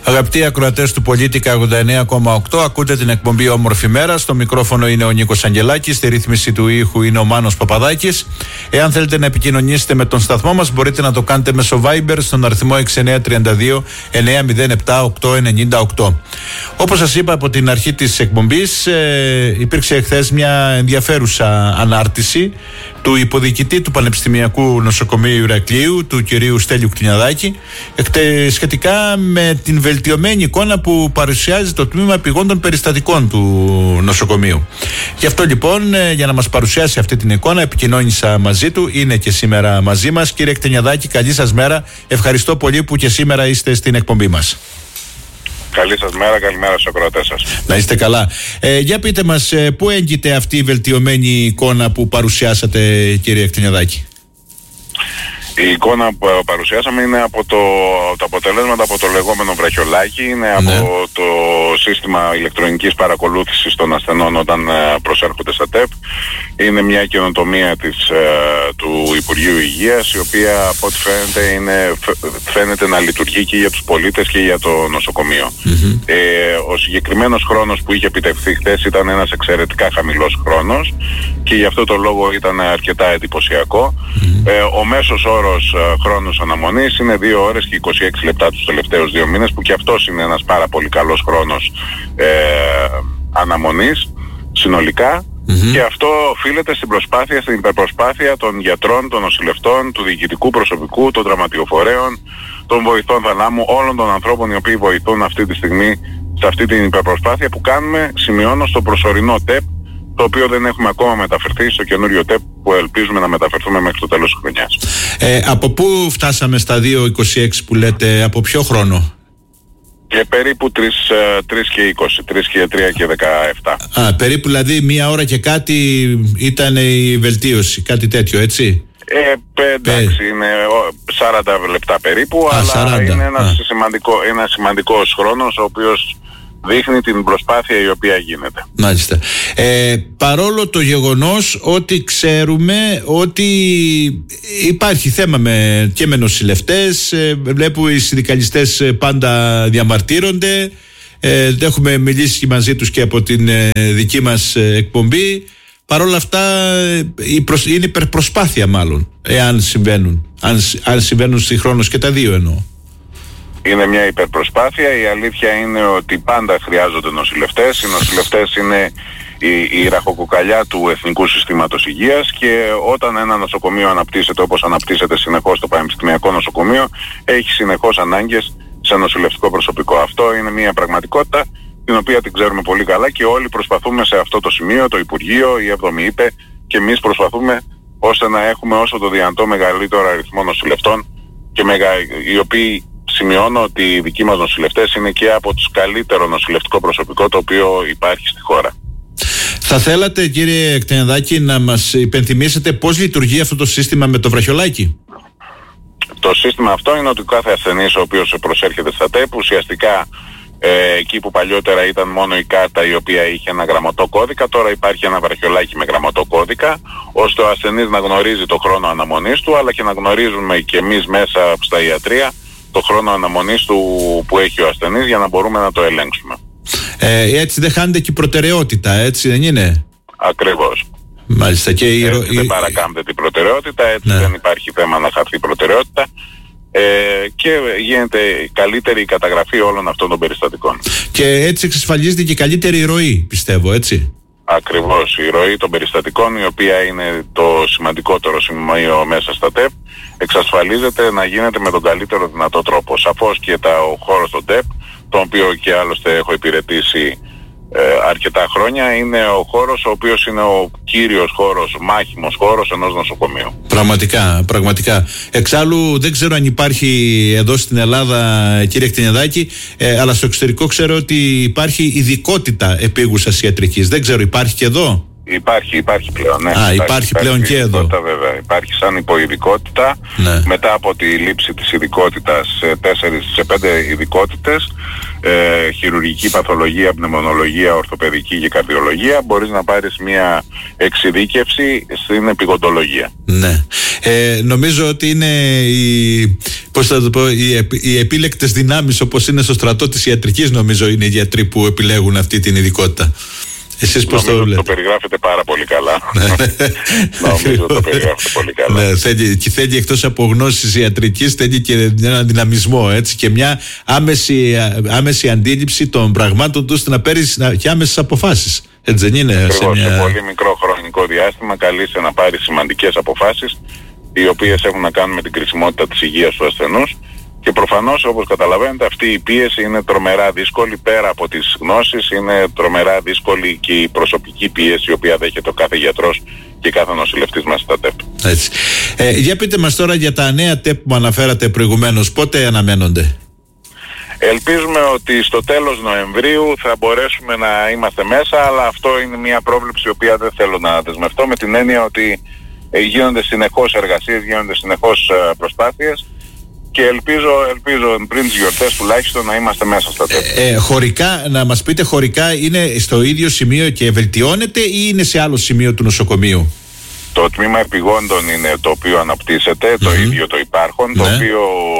Αγαπητοί ακροατές του Πολίτικα 89,8, ακούτε την εκπομπή Όμορφη Μέρα. Στο μικρόφωνο είναι ο Νίκος Αγγελάκης, στη ρύθμιση του ήχου είναι ο Μάνος Παπαδάκης. Εάν θέλετε να επικοινωνήσετε με τον σταθμό μας, μπορείτε να το κάνετε μέσω Viber στον αριθμό 6932 907 898. Όπως σας είπα από την αρχή της εκπομπής, υπήρξε εχθές μια ενδιαφέρουσα ανάρτηση του υποδιοικητή του Πανεπιστημιακού Νοσοκομείου Ηρακλείου, του κυρίου Στέλιου Κτηνιαδάκη, σχετικά με την βελτιωμένη εικόνα που παρουσιάζει το τμήμα επιγόντων περιστατικών του νοσοκομείου. Γι' αυτό λοιπόν, για να μας παρουσιάσει αυτή την εικόνα, επικοινώνησα μαζί του. Είναι και σήμερα μαζί μας. Κύριε Κτηνιαδάκη, καλή σας μέρα. Ευχαριστώ πολύ που και σήμερα είστε στην εκπομπή μας. Καλή σας μέρα, καλημέρα στους ακροατές σας. Να είστε καλά. Για πείτε μας, πού έγκυται αυτή η βελτιωμένη εικόνα που παρουσιάσατε, κύριε Κτηνιαδάκη? Η εικόνα που παρουσιάσαμε είναι από τα αποτελέσματα από το λεγόμενο βραχιολάκι, είναι από το σύστημα ηλεκτρονικής παρακολούθησης των ασθενών όταν προσέρχονται στα ΤΕΠ. Είναι μια καινοτομία του Υπουργείου Υγείας, η οποία από ό,τι φαίνεται να λειτουργεί και για τους πολίτες και για το νοσοκομείο. Ο συγκεκριμένος χρόνος που είχε επιτευχθεί χθες ήταν ένας εξαιρετικά χαμηλός χρόνος και γι' αυτό το λόγο ήταν αρκετά εντυπωσιακό. Ο μέσος όρος χρόνος αναμονής είναι 2 ώρες και 26 λεπτά τους τελευταίους 2 μήνες, που και αυτός είναι ένας πάρα πολύ καλός χρόνος αναμονής συνολικά. Και αυτό οφείλεται στην υπερπροσπάθεια των γιατρών, των νοσηλευτών, του διοικητικού προσωπικού, των δραματιοφορέων, των βοηθών θαλάμου, όλων των ανθρώπων οι οποίοι βοηθούν αυτή τη στιγμή σε αυτή την υπερπροσπάθεια που κάνουμε, σημειώνω, στο προσωρινό ΤΕΠ, το οποίο δεν έχουμε ακόμα μεταφερθεί στο καινούριο ΤΕΠ που ελπίζουμε να μεταφερθούμε μέχρι το τέλος της χρονιάς. Από πού φτάσαμε στα 2.26 που λέτε, από ποιο χρόνο? Και περίπου 3 και 20, 3 και 3 και 17. Περίπου δηλαδή 1 ώρα και κάτι ήταν η βελτίωση, κάτι τέτοιο, έτσι? Εντάξει, είναι 40 λεπτά περίπου, αλλά 40. Είναι ένας σημαντικός χρόνος, ο οποίος δείχνει την προσπάθεια η οποία γίνεται. Μάλιστα. Παρόλο το γεγονός ότι ξέρουμε ότι υπάρχει θέμα και με νοσηλευτές, βλέπω οι συνδικαλιστές πάντα διαμαρτύρονται, έχουμε μιλήσει και μαζί τους και από την δική μας εκπομπή. Παρόλα αυτά είναι υπερπροσπάθεια μάλλον, εάν συμβαίνουν, αν συμβαίνουν συγχρόνως και τα δύο εννοώ. Είναι μια υπερπροσπάθεια. Η αλήθεια είναι ότι πάντα χρειάζονται νοσηλευτές. Οι νοσηλευτές είναι η ραχοκοκαλιά του Εθνικού Συστήματος Υγείας, και όταν ένα νοσοκομείο αναπτύσσεται όπως αναπτύσσεται συνεχώς το Πανεπιστημιακό Νοσοκομείο, έχει συνεχώς ανάγκες σε νοσηλευτικό προσωπικό. Αυτό είναι μια πραγματικότητα την οποία την ξέρουμε πολύ καλά και όλοι προσπαθούμε σε αυτό το σημείο, το Υπουργείο, η 7η ΥΠΕ και εμείς προσπαθούμε ώστε να έχουμε όσο το δυνατό μεγαλύτερο αριθμό νοσηλευτών, και οι οποίοι, σημειώνω ότι οι δικοί μας νοσηλευτές είναι και από τους καλύτερο νοσηλευτικό προσωπικό το οποίο υπάρχει στη χώρα. Θα θέλατε, κύριε Κτηνιαδάκη, να μας υπενθυμίσετε πώς λειτουργεί αυτό το σύστημα με το βραχιολάκι? Το σύστημα αυτό είναι ότι κάθε ασθενής ο οποίος προσέρχεται στα ΤΕΠ, ουσιαστικά εκεί που παλιότερα ήταν μόνο η κάρτα η οποία είχε ένα γραμματό κώδικα, τώρα υπάρχει ένα βραχιολάκι με γραμματό κώδικα, ώστε ο ασθενής να γνωρίζει το χρόνο αναμονής του, αλλά και να γνωρίζουμε και εμείς μέσα στα ιατρεία το χρόνο αναμονής του που έχει ο ασθενής, για να μπορούμε να το ελέγξουμε. Έτσι δεν χάνεται και η προτεραιότητα, έτσι δεν είναι? Ακριβώς. Μάλιστα. Και δεν παρακάμπτεται την προτεραιότητα, έτσι δεν υπάρχει θέμα να χαθεί η προτεραιότητα, και γίνεται καλύτερη η καταγραφή όλων αυτών των περιστατικών. Και έτσι εξασφαλίζεται και καλύτερη ροή, πιστεύω, έτσι? Ακριβώς, η ροή των περιστατικών, η οποία είναι το σημαντικότερο σημείο μέσα στα ΤΕΠ, εξασφαλίζεται να γίνεται με τον καλύτερο δυνατό τρόπο. Σαφώς και ο χώρος των ΤΕΠ, τον οποίο και άλλωστε έχω υπηρετήσει αρκετά χρόνια, είναι ο χώρος ο οποίος είναι ο κύριος χώρος, μάχημος χώρος ενός νοσοκομείου. Πραγματικά. Εξάλλου δεν ξέρω αν υπάρχει εδώ στην Ελλάδα, κύριε Κτηνιαδάκη, αλλά στο εξωτερικό ξέρω ότι υπάρχει ειδικότητα επίγουσας ιατρικής. Δεν ξέρω, υπάρχει και εδώ? Υπάρχει πλέον, ναι. Υπάρχει πλέον και εδώ. Βέβαια. Υπάρχει σαν υποειδικότητα, ναι. Μετά από τη λήψη της ειδικότητας σε 5 ειδικότητες, χειρουργική παθολογία, πνευμονολογία, ορθοπαιδική και καρδιολογία, μπορείς να πάρεις μια εξειδίκευση στην επιγοντολογία. Ναι. Νομίζω ότι είναι οι επίλεκτες δυνάμεις, όπως είναι στο στρατό της ιατρικής, νομίζω είναι οι γιατροί που επιλέγουν αυτή την ειδικότητα. Εσείς πώς το βλέπετε? Το περιγράφετε πάρα πολύ καλά. Νομίζω το περιγράφετε πολύ καλά. Ναι, θέλει εκτός από γνώσεις ιατρικής, θέλει και έναν δυναμισμό, έτσι, και μια άμεση αντίληψη των πραγμάτων του, ώστε να παίρνεις και άμεσες αποφάσεις. Έτσι δεν είναι? Σε πολύ μικρό χρονικό διάστημα καλείσαι να πάρεις σημαντικές αποφάσεις, οι οποίες έχουν να κάνουν με την κρισιμότητα της υγείας του ασθενούς. Και προφανώς, όπως καταλαβαίνετε, αυτή η πίεση είναι τρομερά δύσκολη. Πέρα από τις γνώσεις, είναι τρομερά δύσκολη και η προσωπική πίεση, η οποία δέχεται ο κάθε γιατρός και κάθε νοσηλευτής μέσα στα ΤΕΠ. Έτσι. Για πείτε μας τώρα για τα νέα ΤΕΠ που αναφέρατε προηγουμένως. Πότε αναμένονται? Ελπίζουμε ότι στο τέλος Νοεμβρίου θα μπορέσουμε να είμαστε μέσα, αλλά αυτό είναι μια πρόβλεψη η οποία δεν θέλω να δεσμευτώ, με την έννοια ότι γίνονται συνεχώς εργασίες, γίνονται συνεχώς προσπάθειες. Και ελπίζω πριν τις γιορτές τουλάχιστον να είμαστε μέσα στα ΤΕΠ. Χωρικά, να μας πείτε, χωρικά είναι στο ίδιο σημείο και βελτιώνεται ή είναι σε άλλο σημείο του νοσοκομείου? Το τμήμα επιγόντων είναι το οποίο αναπτύσσεται, το ίδιο το υπάρχον, το οποίο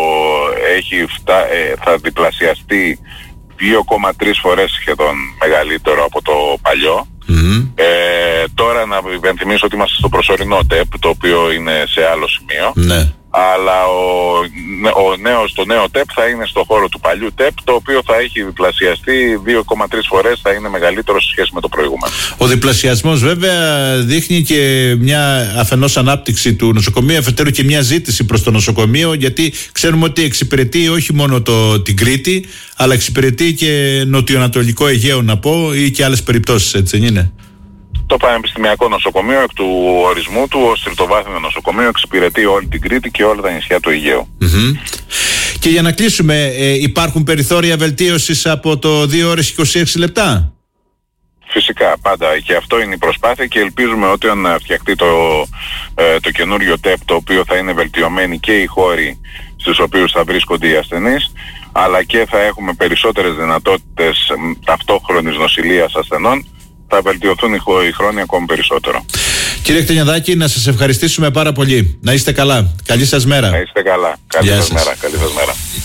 θα διπλασιαστεί 2,3 φορές σχεδόν μεγαλύτερο από το παλιό. Τώρα να υπενθυμίσω ότι είμαστε στο προσωρινό ΤΕΠ, το οποίο είναι σε άλλο σημείο. Ναι. Αλλά το νέο ΤΕΠ θα είναι στο χώρο του παλιού ΤΕΠ, το οποίο θα έχει διπλασιαστεί 2,3 φορές, θα είναι μεγαλύτερο σε σχέση με το προηγούμενο. Ο διπλασιασμός βέβαια δείχνει και μια αφενός ανάπτυξη του νοσοκομείου, αφετέρου και μια ζήτηση προς το νοσοκομείο, γιατί ξέρουμε ότι εξυπηρετεί όχι μόνο την Κρήτη, αλλά εξυπηρετεί και νοτιοανατολικό Αιγαίο, να πω, ή και άλλες περιπτώσεις, έτσι δεν είναι? Το Πανεπιστημιακό Νοσοκομείο, εκ του ορισμού του ως τριτοβάθμιο νοσοκομείο, εξυπηρετεί όλη την Κρήτη και όλα τα νησιά του Αιγαίου. Και για να κλείσουμε, υπάρχουν περιθώρια βελτίωσης από το 2 ώρες 26 λεπτά? Φυσικά, πάντα, και αυτό είναι η προσπάθεια, και ελπίζουμε ότι όταν φτιαχτεί το καινούριο ΤΕΠ, το οποίο θα είναι βελτιωμένοι και οι χώροι στους οποίους θα βρίσκονται οι ασθενείς, αλλά και θα έχουμε περισσότερες δυνατότητες ταυτόχρονης νοσηλείας ασθενών, θα βελτιωθούν οι χρόνοι ακόμη περισσότερο. Κύριε Κτενιαδάκη, να σας ευχαριστήσουμε πάρα πολύ. Να είστε καλά. Καλή σας μέρα. Να είστε καλά. Καλή σας μέρα.